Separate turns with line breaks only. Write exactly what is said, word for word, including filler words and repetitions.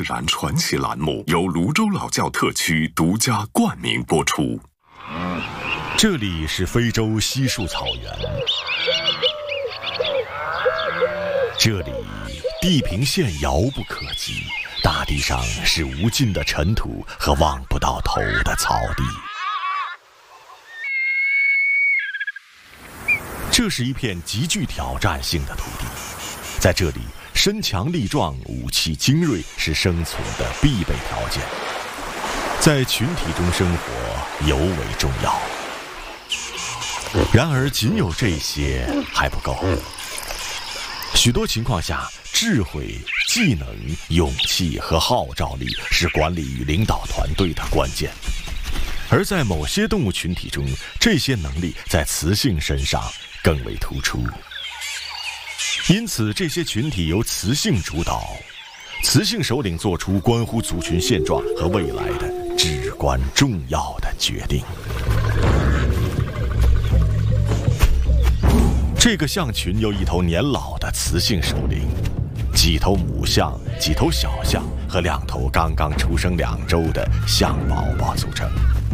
然传奇栏目由泸州老窖特区独家冠名播出。
这里是非洲稀树草原，这里地平线遥不可及，大地上是无尽的尘土和望不到头的草地。这是一片极具挑战性的土地，在这里，身强力壮、武器精锐是生存的必备条件，在群体中生活尤为重要。然而，仅有这些还不够。许多情况下，智慧、技能、勇气和号召力是管理与领导团队的关键。而在某些动物群体中，这些能力在雌性身上更为突出。因此，这些群体由雌性主导，雌性首领做出关乎族群现状和未来的至关重要的决定。这个象群由一头年老的雌性首领，几头母象、几头小象和两头刚刚出生两周的象宝宝组成。